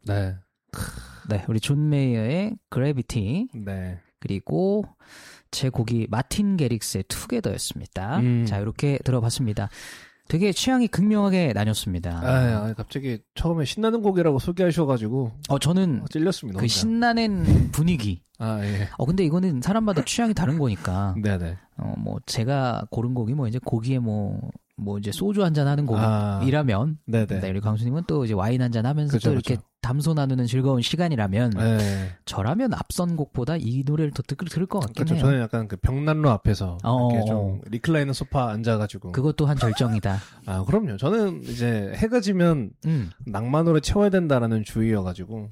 네. 네, 우리 존 메이어의 그래비티. 네. 그리고 제 곡이 마틴 게릭스의 투게더였습니다. 자, 이렇게 들어봤습니다. 되게 취향이 극명하게 나뉘었습니다. 갑자기 처음에 신나는 곡이라고 소개하셔가지고. 저는 찔렸습니다. 그 혼자. 신나는 분위기. 예. 근데 이거는 사람마다 취향이 다른 거니까. 네네. 뭐 제가 고른 곡이 뭐 이제 고기에 뭐 이제 소주 한잔 하는 곡이라면. 네네. 네, 우리 강수님은 또 이제 와인 한잔 하면서 그쵸, 또 이렇게 그쵸. 담소 나누는 즐거운 시간이라면. 네. 저라면 앞선 곡보다 이 노래를 더 들을 것 같긴 그렇죠. 해요. 저는 약간 그 벽난로 앞에서 이렇게 좀 리클라이너 소파 앉아가지고. 그것도 한 절정이다. 그럼요. 저는 이제 해가 지면 낭만으로 채워야 된다라는 주의여가지고.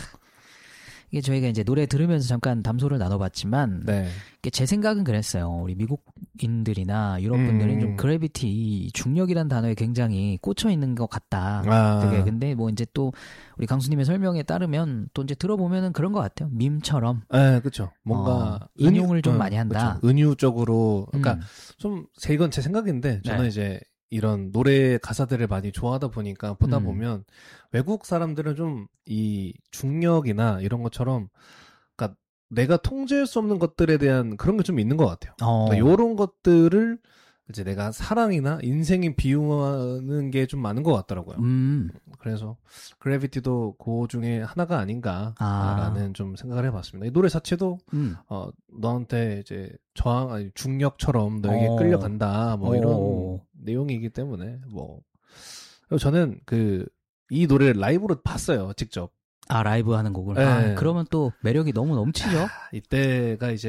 이게 저희가 이제 노래 들으면서 잠깐 담소를 나눠봤지만, 네. 이게 제 생각은 그랬어요. 우리 미국인들이나 유럽 분들은 좀 그래비티, 중력이란 단어에 굉장히 꽂혀 있는 것 같다. 되게. 근데 뭐 이제 또 우리 강수님의 설명에 따르면 또 이제 들어보면은 그런 것 같아요. 밈처럼. 네, 그렇죠. 뭔가 인용을 좀 많이 한다. 그쵸. 은유적으로. 그러니까 좀 이건 제 생각인데 저는 네. 이제 이런 노래 가사들을 많이 좋아하다 보니까 보다 보면 외국 사람들은 좀 이 중력이나 이런 것처럼 그러니까 내가 통제할 수 없는 것들에 대한 그런 게 좀 있는 것 같아요. 그러니까 이런 것들을 이제 내가 사랑이나 인생에 비유하는 게 좀 많은 것 같더라고요. 그래서 그래비티도 그 중에 하나가 아닌가라는 좀 생각을 해봤습니다. 이 노래 자체도 너한테 이제 중력처럼 너에게 끌려간다 뭐 이런 내용이기 때문에 뭐 그리고 저는 이 노래를 라이브로 봤어요, 직접. 라이브 하는 곡을. 네. 그러면 또 매력이 너무 넘치죠? 이때가 이제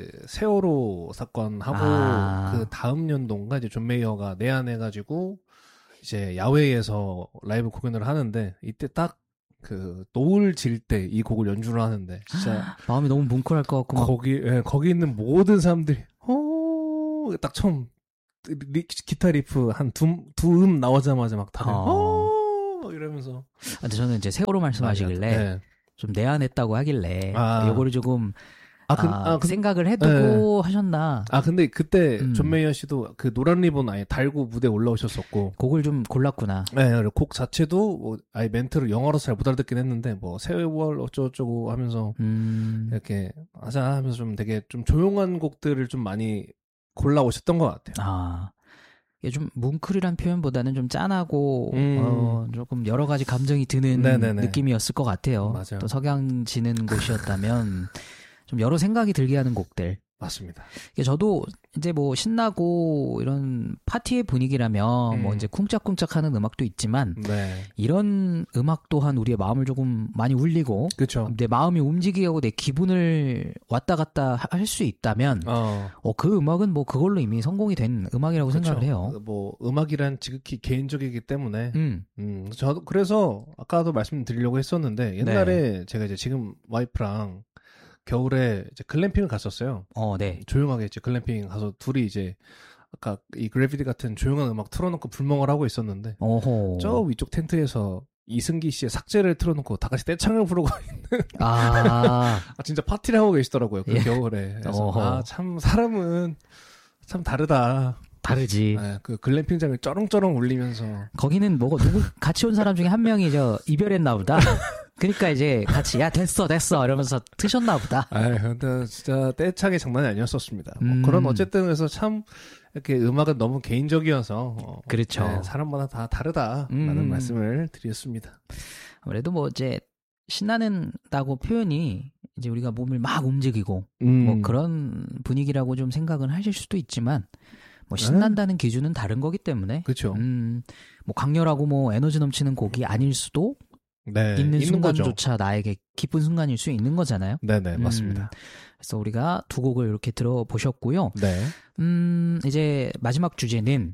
세월호 사건하고 그 다음 연도인가 이제 존 메이어가 내한해가지고 이제 야외에서 라이브 공연을 하는데 이때 딱 노을 질 때 이 곡을 연주를 하는데 진짜 마음이 너무 뭉클할 것 같고 거기 있는 모든 사람들이 딱 처음 기타 리프 한 두 나오자마자 막 다들 이러면서. 근데 저는 이제 세월호 말씀하시길래 네. 좀 내한했다고 하길래 요거를 조금 생각을 해두고 하셨나. 근데 그때 존 메이어 씨도 그 노란 리본 아예 달고 무대에 올라오셨었고 곡을 좀 골랐구나. 네, 곡 자체도 뭐 아예 멘트를 영어로 잘 못 알아듣긴 했는데 뭐 세월 어쩌고저쩌고 하면서 이렇게 하자 하면서 좀 되게 좀 조용한 곡들을 좀 많이 골라오셨던 것 같아요. 이게 좀 뭉클이란 표현보다는 좀 짠하고 조금 여러 가지 감정이 드는 느낌이었을 것 같아요. 맞아요. 또 석양 지는 곳이었다면 좀 여러 생각이 들게 하는 곡들. 맞습니다. 저도 이제 뭐 신나고 이런 파티의 분위기라면 뭐 이제 쿵짝쿵짝하는 음악도 있지만 이런 음악 또한 우리의 마음을 조금 많이 울리고 그쵸. 내 마음이 움직이게 하고 내 기분을 왔다 갔다 할 수 있다면 그 음악은 뭐 그걸로 이미 성공이 된 음악이라고 그쵸. 생각을 해요. 뭐 음악이란 지극히 개인적이기 때문에 저도 그래서 아까도 말씀드리려고 했었는데 옛날에 제가 이제 지금 와이프랑 겨울에 이제 글램핑을 갔었어요. 네. 조용하게 이제 글램핑 가서 둘이 이제 아까 이 그래비티 같은 조용한 음악 틀어놓고 불멍을 하고 있었는데 저 위쪽 텐트에서 이승기 씨의 삭제를 틀어놓고 다 같이 떼창을 부르고 있는 진짜 파티를 하고 계시더라고요. 그 겨울에. 그래서 참 사람은 참 다르지. 네, 그 글램핑장을 쩌렁쩌렁 울리면서 거기는 누구 같이 온 사람 중에 한 명이 이별했나 보다. 그러니까 이제 같이 야 됐어 이러면서 트셨나 보다. 근데 진짜 떼창이 장난이 아니었었습니다. 그런 어쨌든 그래서 참 이렇게 음악은 너무 개인적이어서 그렇죠. 네, 사람마다 다 다르다라는 말씀을 드렸습니다. 아무래도 뭐 이제 신나는다고 표현이 이제 우리가 몸을 막 움직이고 뭐 그런 분위기라고 좀 생각은 하실 수도 있지만 뭐 신난다는 기준은 다른 거기 때문에 그렇죠. 뭐 강렬하고 뭐 에너지 넘치는 곡이 아닐 수도 있는 순간조차 거죠. 나에게 기쁜 순간일 수 있는 거잖아요. 네네 맞습니다. 그래서 우리가 두 곡을 이렇게 들어보셨고요. 네. 이제 마지막 주제는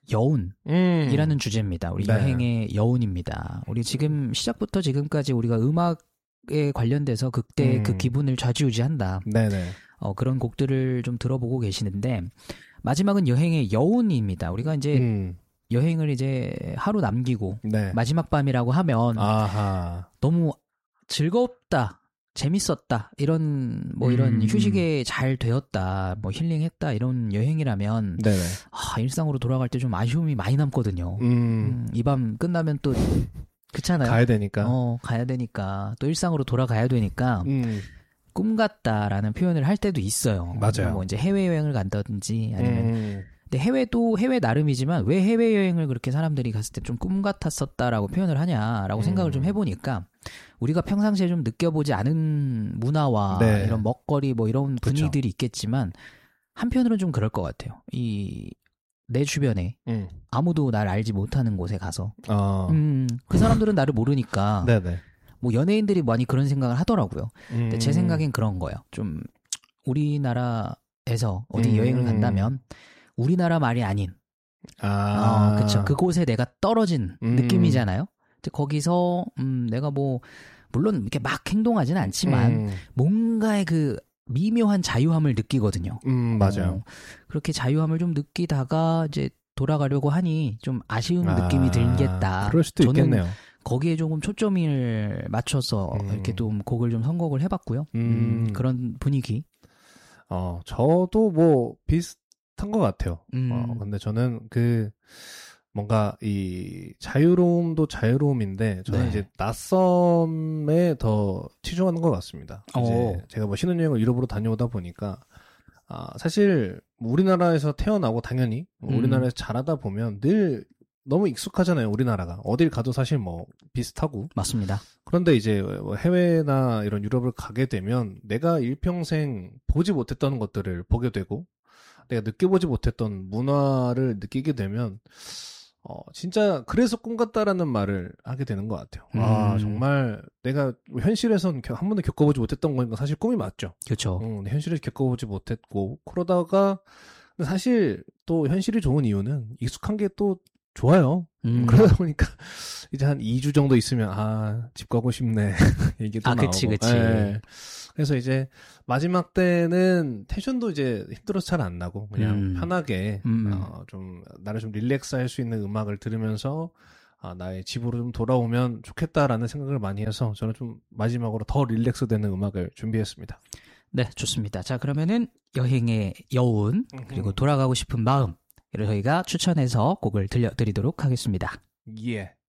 여운이라는 주제입니다. 우리 여행의 여운입니다. 우리 지금 시작부터 지금까지 우리가 음악에 관련돼서 그때 그 기분을 좌지우지한다. 네네. 그런 곡들을 좀 들어보고 계시는데 마지막은 여행의 여운입니다. 우리가 이제 여행을 이제 하루 남기고 마지막 밤이라고 하면 너무 즐겁다, 재밌었다 이런 이런 휴식에 잘 되었다, 뭐 힐링했다 이런 여행이라면 일상으로 돌아갈 때 좀 아쉬움이 많이 남거든요. 이 밤 끝나면 또 그렇잖아요. 가야 되니까. 가야 되니까 또 일상으로 돌아가야 되니까 꿈 같다라는 표현을 할 때도 있어요. 맞아요. 뭐 이제 해외 여행을 간다든지 아니면 근데 해외도 해외 나름이지만 왜 해외 여행을 그렇게 사람들이 갔을 때 좀 꿈 같았었다라고 표현을 하냐라고 생각을 좀 해보니까 우리가 평상시에 좀 느껴보지 않은 문화와 네. 이런 먹거리 뭐 이런 분위기들이 있겠지만 한편으로는 좀 그럴 것 같아요. 내 주변에 아무도 날 알지 못하는 곳에 가서 그 사람들은 나를 모르니까 네네. 뭐 연예인들이 많이 그런 생각을 하더라고요. 근데 제 생각엔 그런 거예요. 좀 우리나라에서 어디 여행을 간다면 우리나라 말이 아닌 그쵸. 그곳에 내가 떨어진 느낌이잖아요. 거기서 내가 뭐 물론 이렇게 막 행동하지는 않지만 뭔가의 그 미묘한 자유함을 느끼거든요. 맞아요. 그렇게 자유함을 좀 느끼다가 이제 돌아가려고 하니 좀 아쉬운 느낌이 들겠다. 그럴 수도 있겠네요. 거기에 조금 초점을 맞춰서 이렇게 좀 곡을 좀 선곡을 해봤고요. 그런 분위기. 저도 뭐 비슷한 것 같아요. 근데 저는 뭔가 이 자유로움도 자유로움인데 저는 이제 낯섦에 더 치중하는 것 같습니다. 이제 제가 뭐 신혼여행을 유럽으로 다녀오다 보니까 사실 우리나라에서 태어나고 당연히 우리나라에서 자라다 보면 늘 너무 익숙하잖아요. 우리나라가 어딜 가도 사실 뭐 비슷하고 맞습니다. 그런데 이제 해외나 이런 유럽을 가게 되면 내가 일평생 보지 못했던 것들을 보게 되고 내가 느껴보지 못했던 문화를 느끼게 되면 진짜 그래서 꿈 같다라는 말을 하게 되는 것 같아요. 정말 내가 현실에선 한 번도 겪어보지 못했던 거니까 사실 꿈이 맞죠. 그렇죠. 현실에서 겪어보지 못했고 그러다가 사실 또 현실이 좋은 이유는 익숙한 게 또 좋아요. 그러다 보니까 이제 한 2주 정도 있으면 집 가고 싶네 이게 또 나오고. 그치. 네. 그래서 이제 마지막 때는 텐션도 이제 힘들어서 잘 안 나고 그냥 편하게 좀 나를 좀 릴렉스할 수 있는 음악을 들으면서 나의 집으로 좀 돌아오면 좋겠다라는 생각을 많이 해서 저는 좀 마지막으로 더 릴렉스되는 음악을 준비했습니다. 네, 좋습니다. 자, 그러면은 여행의 여운 그리고 돌아가고 싶은 마음 이를 저희가 추천해서 곡을 들려드리도록 하겠습니다. 예.